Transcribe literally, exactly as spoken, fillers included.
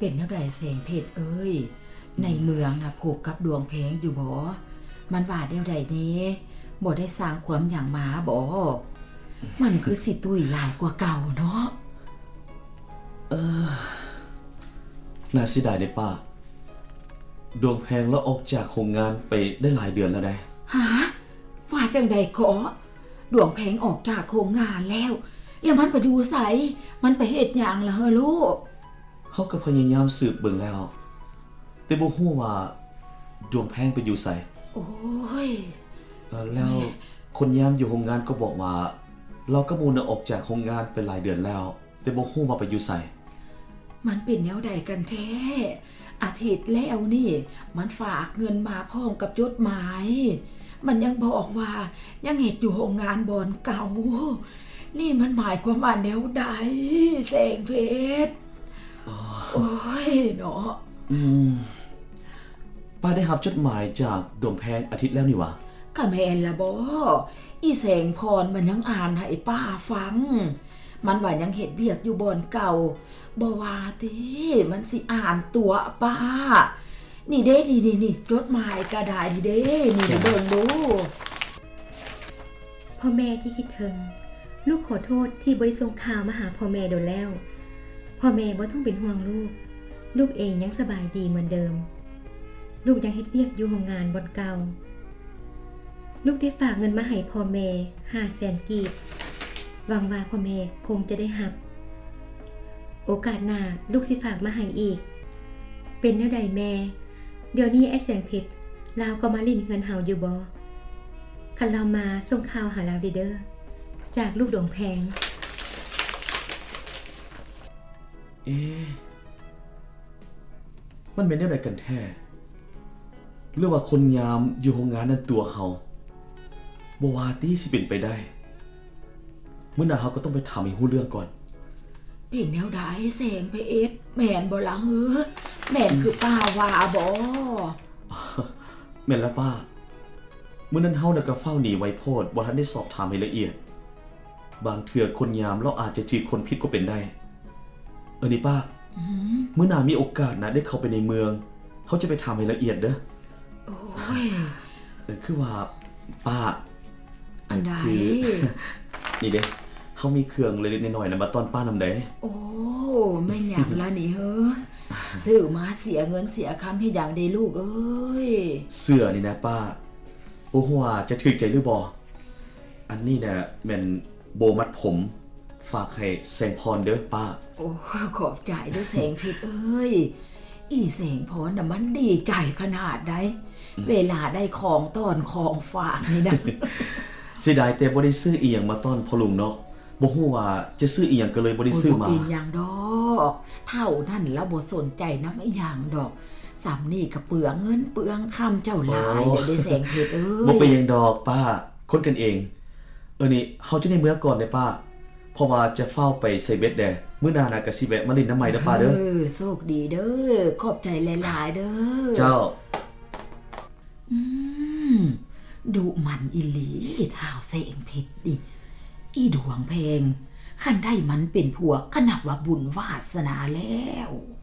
เป็นเท่าใดแสงเพชรเอ้ยในเมืองน่ะผูกกับดวงเพลงอยู่บ่มันว่าเดียวใดนี้บ่ได้สร้างความหยังมาบ่มันคือสิตุ้ยหลายกว่าเก่าเนาะเออน่าเสียดายในป้าดวงแพงแล้วออกจากโรงงานไปได้หลายเดือนแล้วได้ฮะว่าจังใดขอดวงแพงออกจากโรงงานแล้วแล้วมันไปอยู่ไสมันไปเฮ็ดหยังล่ะเฮ้อลูกเฮาก็พยายามสืบเบิ่งแล้วแต่บ่ฮู้ว่าดวงแพงไปอยู่ไสโอ้ยเออแล้วคนยามอยู่โรงงานก็บอกว่าเราก็มูลออกจากโรงงานไปหลายเดือนแล้วแต่บ่ฮู้ว่าไปอยู่ไสมันเป็นแนวใดกันแท้อาทิตย์แล้วนี่มันฝากเงินมาพร้อมกับจดหมายมันยังบอกว่ายังเฮ็ดอยู่โรงงานบ่อนเก่านี่มันหมายความว่าแนวใดแสงเพชรโอ้ยเนาะอืมป้าได้รับจดหมายจากดวงแพงอาทิตย์แล้วนี่วะก็แม่นละบ่อีแสงพรมันยังอ่านให้ป้าฟังมันว่ายังเฮ็ดเวียกอยู่บ่อนเก่าบ่ว่าติมันสิอ่านตัวป้านี่เด้นี่ๆๆจดหมายก็ได้นี่เด้นี่เบิ่งดูพ่อแม่ที่คิดถึงลูกขอโทษที่บ่ได้ส่งข่าวมาหาพ่อแม่โดนแล้วพ่อแม่บ่ต้องเป็นห่วงลูกลูกเองยังสบายดีเหมือนเดิมลูกยังเฮ็ดเวียกอยู่โรงงานบ่อนเก่าลูกได้ฝากเงินมาให้พ่อแม่ ห้าแสน กีบหวังว่าพ่อแม่คงจะได้รับโอกาสหน้าลูกสิฝากมาให้อีกเป็นแนวใดแม่เดี๋ยวนี้ไอ้แสงเพชรลาวก็มาลิ้นเงินเฮาอยู่บ่คันเรามาส่งข่าวหาลาวเด้อจากลูกดวงแพงเอ๊ะมันเป็นแนวใดกันแท้หรือว่าคนยามอยู่โรงงานนั้นตัวเฮาบ่ว่าติสิเป็นไปได้มื้อหน้าเฮาก็ต้องไปถามให้ฮู้เรื่องก่อนเป็นแนวใดแสงเพชรแม่นบ่ล่ะเฮ้อแม่นคือป้าว่าบ่แม่นแล้วป้ามื้อนั้นเฮาน่ะก็เฝ้าหนีไว้โพดบ่ทันได้สอบถามให้ละเอียดบางเทื่อคนยามเราอาจจะจืดคนผิดก็เป็นได้เออนี่ป้ามื้อหน้ามีโอกาสนะได้เข้าไปในเมืองเฮาจะไปถามให้ละเอียดเด้อโอ้ยเออคือว่าป้าอันใดนี่เด้เฮามีเครื่องเล็กๆน้อยๆน่ะมาต้อนป้านำได้โอ้แม่นหยังล่ะนี่เฮ้อซื้อมาเสียเงินเสียคำเฮ็ดหยังได้ลูกเอ้ยเสื้อนี่นะป้าบ่ฮู้ว่าจะถูกใจหรือบ่อันนี้น่ะแม่นโบมัดผมฝากให้แสงพรเด้อป้าโอ้ขอบใจเด้อแสงเพชรเอ้ยอีแสงพรน่ะมันดีใจขนาดใดเวลาได้ของต้อนของฝากนี่นะเสียดายแต่บ่ได้ซื้ออีหยังมาต้อนพ่อลุงเนาะบ่ฮู้ว่าจะซื้ออีหยังก็เลยบ่ได้ซื้อมาบ่เป็นหยังดอกเท่านั้นแล้วบ่สนใจนำอีหยังดอกสำนี่ก็เปลืองเงินเปลืองคำเจ้าหลายได้แสงเพชรเอ้ยบ่เป็นหยังดอกป้าคนกันเองเออนี่เฮาจะได้เมื่อก่อนได้ป้าเพราะว่าจะเฝ้าไปใส่เบ็ดแดมื้อหน้าน่ะก็สิแวะมาเล่นน้ำใหม่เด้อป้าเด้อเออโชคดีเด้อขอบใจหลายๆเด้อเจ้าอืมดุมันอีหลีท้าวแสงเพชรดิอีดวงแพงคันได้มันเป็นผัวก็นับว่าบุญวาสนาแล้ว